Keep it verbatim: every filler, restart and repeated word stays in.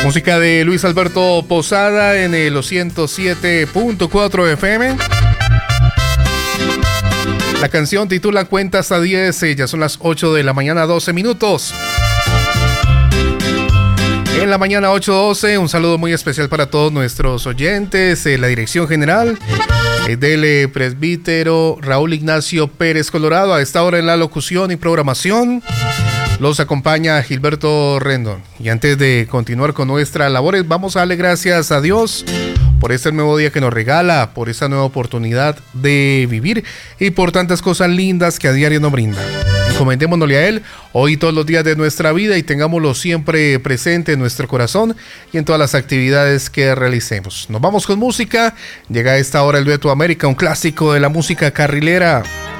Música de Luis Alberto Posada en el ciento siete punto cuatro F M. La canción titula Cuenta hasta diez, ya son las ocho de la mañana, doce minutos. En la mañana ocho doce, un saludo muy especial para todos nuestros oyentes, eh, la dirección general eh, del eh, presbítero Raúl Ignacio Pérez Colorado. A esta hora en la locución y programación los acompaña Gilberto Rendón. Y antes de continuar con nuestras labores, vamos a darle gracias a Dios por este nuevo día que nos regala, por esta nueva oportunidad de vivir y por tantas cosas lindas que a diario nos brinda. Encomendémonosle a Él hoy y todos los días de nuestra vida y tengámoslo siempre presente en nuestro corazón y en todas las actividades que realicemos. Nos vamos con música. Llega a esta hora el Dueto América, un clásico de la música carrilera.